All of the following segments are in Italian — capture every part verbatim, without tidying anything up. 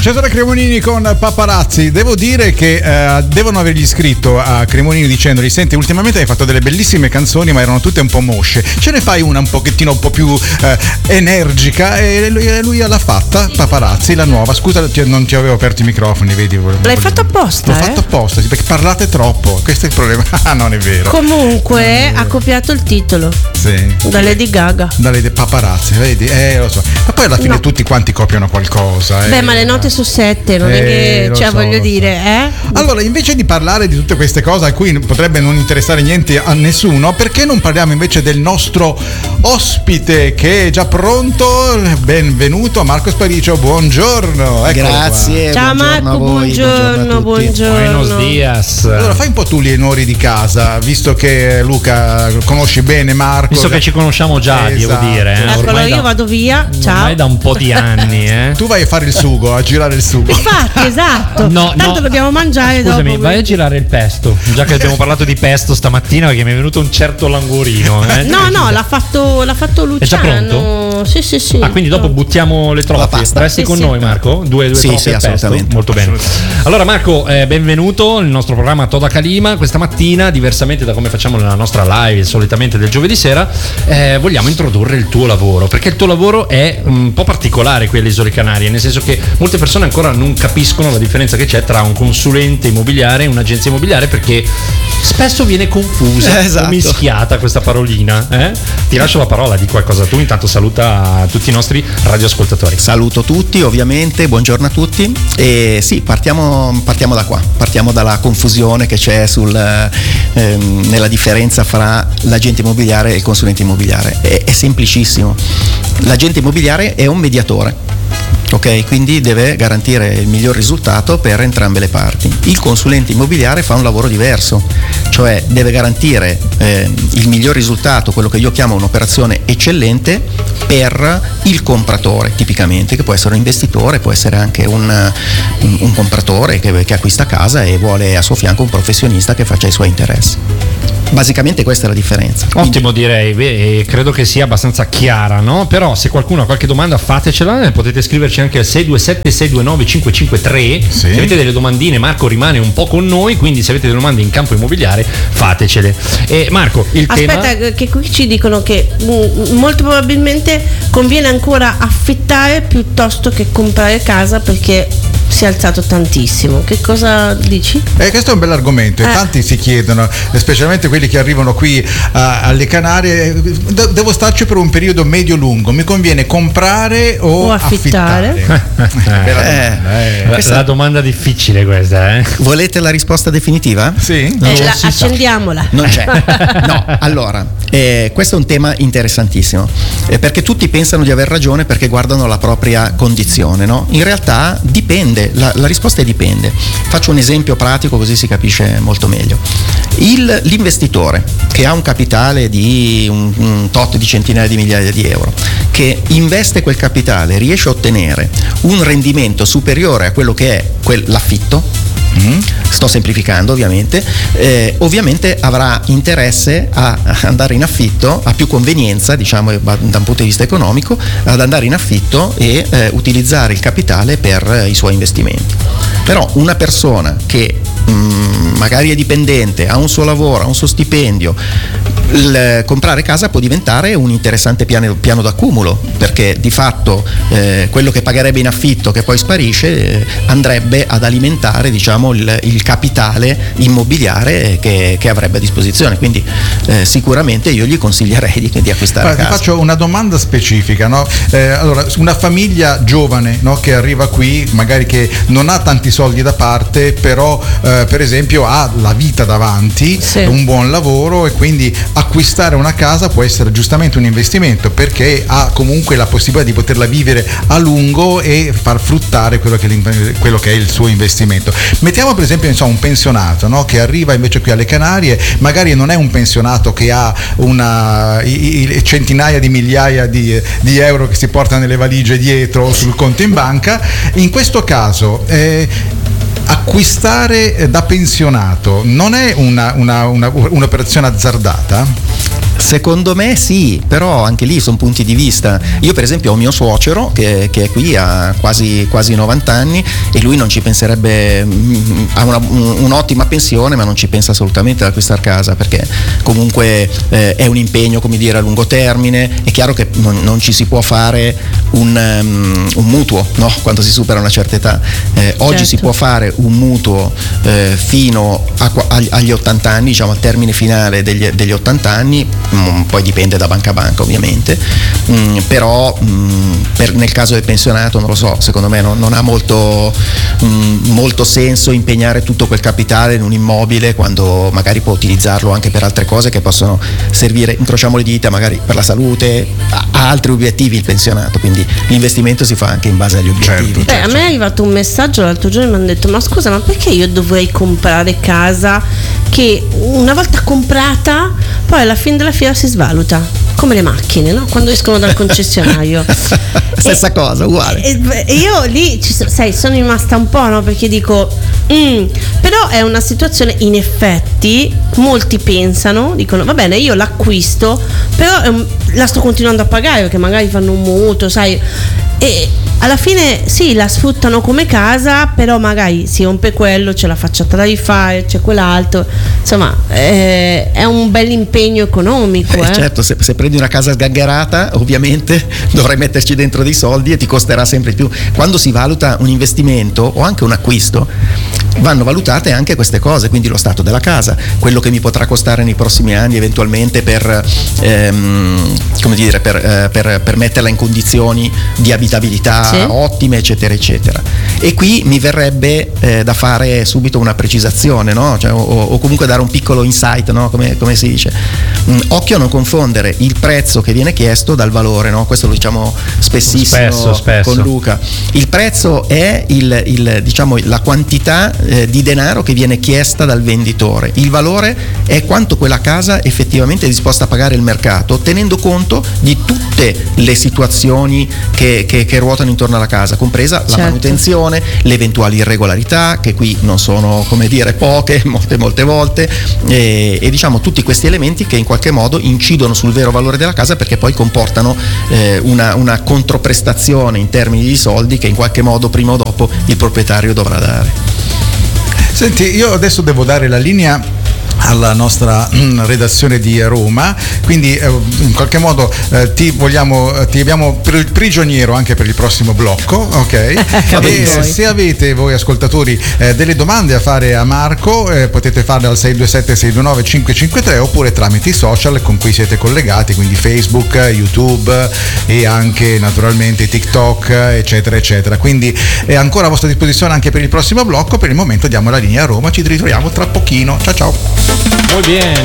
Cesare Cremonini con Paparazzi. Devo dire che eh, devono avergli scritto a Cremonini dicendogli: senti, ultimamente hai fatto delle bellissime canzoni ma erano tutte un po' mosce, ce ne fai una un pochettino un po' più eh, energica? E lui, lui l'ha fatta, Paparazzi, la nuova. Scusa, ti, non ti avevo aperto i microfoni, vedi? L'hai fatto apposta? L'ho eh? fatto apposta, sì, perché parlate troppo, questo è il problema. Ah, non è vero. Comunque ha copiato il titolo. Sì. Da Lady Gaga. Da Lady Paparazzi, vedi? Eh, lo so. Ma poi alla fine No. tutti quanti copiano qualcosa. Eh. Beh, ma le note su sette, non Eh, è che, lo cioè, so, voglio lo dire, eh? Allora, invece di parlare di tutte queste cose a cui potrebbe non interessare niente a nessuno, perché non parliamo invece del nostro ospite che è già pronto? Benvenuto Marco Sparicio, buongiorno. Eccolo Grazie. qua. Ciao buongiorno Marco, a voi, buongiorno, buongiorno. Buenos dias. Allora, fai un po' tu gli onori di casa, visto che Luca conosci bene Marco. Visto che ci conosciamo già, Esatto. devo dire. Eh? Eccolo, Ormai io da, vado via. Ciao. ormai da un po' di anni, eh. Tu vai a fare il sugo, a girare il sugo. Infatti, esatto. No, Tanto no. dobbiamo mangiare Scusami, dopo. vai a girare il pesto. Già che abbiamo parlato di pesto stamattina, perché mi è venuto un certo languorino. Eh? No, no, l'ha fatto, l'ha fatto Luciano. È già pronto? Sì, sì, sì. Ah, quindi dopo buttiamo le La trofie. pasta. Resti Sì, con sì. noi, Marco? Due, due Sì, trofie sì, al pesto? assolutamente. Molto bene. Allora, Marco, eh, benvenuto nel nostro programma Toda Calima. Questa mattina, diversamente da come facciamo nella nostra live solitamente del giovedì sera, eh, vogliamo introdurre il tuo lavoro, perché il tuo lavoro è un po' particolare qui alle Isole Canarie, nel senso che molte persone ancora non capiscono la differenza che c'è tra un consulente immobiliare e un'agenzia immobiliare, perché spesso viene confusa Esatto. o mischiata questa parolina. eh? Ti lascio la parola, di qualcosa tu, intanto saluta tutti i nostri radioascoltatori. Saluto tutti, ovviamente, buongiorno a tutti. E sì, partiamo, partiamo da qua, partiamo dalla confusione che c'è sul, ehm, nella differenza fra l'agente immobiliare e il consulente immobiliare. È, è semplicissimo. L'agente immobiliare è un mediatore. Ok, quindi deve garantire il miglior risultato per entrambe le parti. Il consulente immobiliare fa un lavoro diverso, cioè deve garantire eh, il miglior risultato, quello che io chiamo un'operazione eccellente per il compratore, tipicamente, che può essere un investitore, può essere anche un, un, un compratore che, che acquista casa e vuole a suo fianco un professionista che faccia i suoi interessi. Basicamente questa è la differenza. Ottimo, direi, beh, credo che sia abbastanza chiara, no? Però se qualcuno ha qualche domanda fatecela, potete scriverci anche al sei due sette sei due nove cinque cinque tre. Sì. Se avete delle domandine, Marco rimane un po' con noi, quindi se avete delle domande in campo immobiliare fatecele. E Marco, il tema... Aspetta, che qui ci dicono che mh, molto probabilmente conviene ancora affittare piuttosto che comprare casa, perché si è alzato tantissimo. Che cosa dici? Eh, questo è un bell'argomento e Eh. tanti si chiedono, specialmente quelli che arrivano qui a- alle Canarie: de- devo starci per un periodo medio-lungo, mi conviene comprare o, O affittare? affittare? Bella Eh, domanda, eh. La, Questa- la domanda difficile questa, eh? Volete la risposta definitiva? Sì? Non Eh, ci la- si sa. accendiamola. Non c'è. No, allora, eh, questo è un tema interessantissimo, eh, perché tutti pensano di aver ragione perché guardano la propria condizione, no? In realtà dipende, la, la risposta è dipende. Faccio un esempio pratico così si capisce molto meglio. Il, l'investitore che ha un capitale di un, un tot di centinaia di migliaia di euro, che investe quel capitale, riesce a ottenere un rendimento superiore a quello che è quel, l'affitto, Mm. sto semplificando ovviamente, eh, ovviamente avrà interesse a andare in affitto, a più convenienza, diciamo, da un punto di vista economico, ad andare in affitto e eh, utilizzare il capitale per eh, i suoi investimenti. Però una persona che mh, magari è dipendente, ha un suo lavoro, ha un suo stipendio, il comprare casa può diventare un interessante piano, piano d'accumulo, perché di fatto eh, quello che pagherebbe in affitto, che poi sparisce, eh, andrebbe ad alimentare, diciamo, il, il capitale immobiliare che, che avrebbe a disposizione. Quindi eh, sicuramente io gli consiglierei di, di acquistare Guarda, ti casa. faccio una domanda specifica, no? Eh, allora, una famiglia giovane, no, che arriva qui, magari che non ha tanti soldi da parte, però eh, per esempio ha la vita davanti, Sì. un buon lavoro, e quindi acquistare una casa può essere giustamente un investimento, perché ha comunque la possibilità di poterla vivere a lungo e far fruttare quello che, quello che è il suo investimento. Mettiamo per esempio, insomma, un pensionato, no, che arriva invece qui alle Canarie, magari non è un pensionato che ha una i, i, centinaia di migliaia di, di euro che si porta nelle valigie dietro sul conto in banca. In questo caso eh, acquistare da pensionato non è una, una, una, un'operazione azzardata? Secondo me sì, però anche lì sono punti di vista. Io per esempio ho mio suocero che, che è qui, ha quasi, quasi novanta anni, e lui non ci penserebbe, ha una, un'ottima pensione, ma non ci pensa assolutamente ad acquistare casa, perché comunque eh, è un impegno, come dire, a lungo termine. È chiaro che non, non ci si può fare un, um, un mutuo, no? Quando si supera una certa età. Eh, oggi certo. si può fare un mutuo eh, fino a, agli ottanta anni, diciamo al termine finale degli, degli ottanta anni, mh, poi dipende da banca a banca ovviamente, mh, però mh, per, nel caso del pensionato non lo so, secondo me non, non ha molto, mh, molto senso impegnare tutto quel capitale in un immobile, quando magari può utilizzarlo anche per altre cose che possono servire, incrociamo le dita, magari per la salute, ha, ha altri obiettivi il pensionato, quindi l'investimento si fa anche in base agli obiettivi. Certo. Beh, a me è arrivato un messaggio l'altro giorno e mi hanno detto: ma scusa, ma perché io dovrei comprare casa che una volta comprata poi alla fine della fiera si svaluta, come le macchine, no? Quando escono dal concessionario. Stessa e, cosa, uguale. E, e io lì ci so, sai, sono rimasta un po', no? Perché dico mm, però è una situazione, in effetti molti pensano, dicono va bene, io l'acquisto, però è un, la sto continuando a pagare perché magari fanno un mutuo, sai, e alla fine sì, la sfruttano come casa, però magari si rompe quello, c'è la facciata da rifare, c'è quell'altro, insomma eh, è un bel impegno economico. Eh, eh. certo, se, se prendi una casa sgangherata ovviamente dovrai metterci dentro dei soldi e ti costerà sempre più. Quando si valuta un investimento o anche un acquisto, vanno valutate anche queste cose, quindi lo stato della casa, quello che mi potrà costare nei prossimi anni eventualmente per, ehm, come dire, per, eh, per, per metterla in condizioni di abitabilità sì. ottime, eccetera eccetera. E qui mi verrebbe eh, da fare subito una precisazione, no? Cioè, o, o comunque dare un piccolo insight, no? come, come si dice, mm, occhio a non confondere il prezzo che viene chiesto dal valore, no? Questo lo diciamo spessissimo spesso, spesso. con Luca. Il prezzo è il, il, diciamo, la quantità eh, di denaro che viene chiesta dal venditore, il valore è quanto quella casa effettivamente è disposta a pagare il mercato, tenendo conto di tutte le situazioni che, che, che ruotano intorno alla casa, compresa certo. la manutenzione, le eventuali irregolarità, che qui non sono, come dire, poche, molte molte volte, e, e diciamo tutti questi elementi che in qualche modo incidono sul vero valore della casa, perché poi comportano eh, una, una controprestazione in termini di soldi che in qualche modo prima o dopo il proprietario dovrà dare. Senti, io adesso devo dare la linea alla nostra mm, redazione di Roma, quindi eh, in qualche modo eh, ti vogliamo ti abbiamo pri- prigioniero anche per il prossimo blocco, ok? E se avete voi ascoltatori eh, delle domande a fare a Marco, eh, potete farle al sei due sette sei due nove cinque cinque tre oppure tramite i social con cui siete collegati, quindi Facebook, YouTube e anche naturalmente TikTok, eccetera eccetera. Quindi è ancora a vostra disposizione anche per il prossimo blocco. Per il momento diamo la linea a Roma, ci ritroviamo tra pochino. Ciao ciao. Muy bien.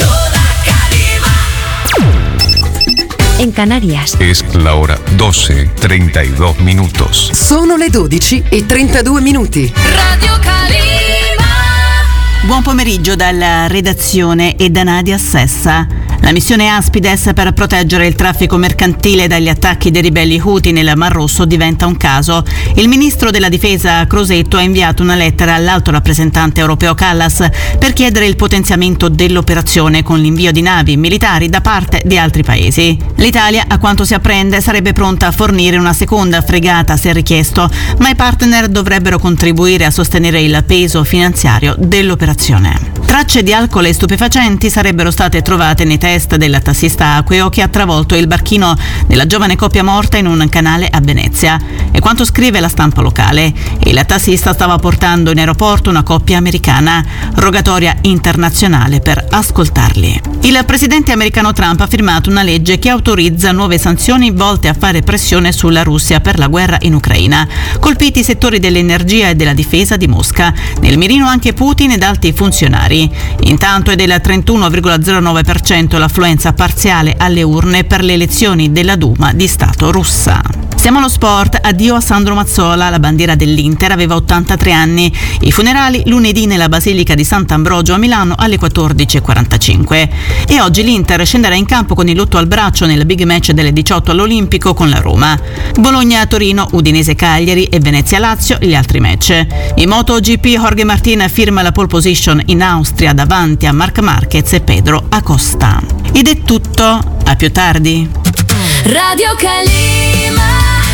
En Canarias es la hora doce treinta y dos minutos. Sono le dodici e trentadue minuti. Radio Calima. Buon pomeriggio dalla redazione e da Nadia Sessa. La missione Aspides per proteggere il traffico mercantile dagli attacchi dei ribelli Houthi nel Mar Rosso diventa un caso. Il ministro della difesa Crosetto ha inviato una lettera all'alto rappresentante europeo Callas per chiedere il potenziamento dell'operazione con l'invio di navi militari da parte di altri paesi. L'Italia, a quanto si apprende, sarebbe pronta a fornire una seconda fregata se richiesto, ma i partner dovrebbero contribuire a sostenere il peso finanziario dell'operazione. Tracce di alcol e stupefacenti sarebbero state trovate nei test del tassista acqueo che ha travolto il barchino della giovane coppia morta in un canale a Venezia. E quanto scrive la stampa locale, il tassista stava portando in aeroporto una coppia americana, rogatoria internazionale per ascoltarli. Il presidente americano Trump ha firmato una legge che autorizza nuove sanzioni volte a fare pressione sulla Russia per la guerra in Ucraina. Colpiti i settori dell'energia e della difesa di Mosca, nel mirino anche Putin ed alti funzionari. Intanto è del trentuno virgola zero nove per cento l'affluenza parziale alle urne per le elezioni della Duma di Stato russa. Passiamo allo sport. Addio a Sandro Mazzola, la bandiera dell'Inter, aveva ottantatré anni. I funerali lunedì nella Basilica di Sant'Ambrogio a Milano alle quattordici e quarantacinque. E oggi l'Inter scenderà in campo con il lutto al braccio nel big match delle diciotto all'Olimpico con la Roma. Bologna-Torino, Udinese-Cagliari e Venezia-Lazio gli altri match. In MotoGP Jorge Martin firma la pole position in Austria davanti a Marc Marquez e Pedro Acosta. Ed è tutto, a più tardi. Radio Calima.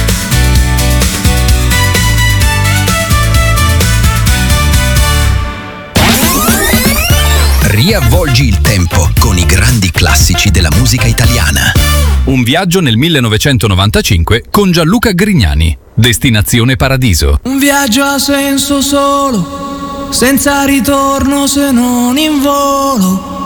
Riavvolgi il tempo con i grandi classici della musica italiana. Un viaggio nel millenovecentonovantacinque con Gianluca Grignani. Destinazione Paradiso. Un viaggio ha senso solo, senza ritorno se non in volo.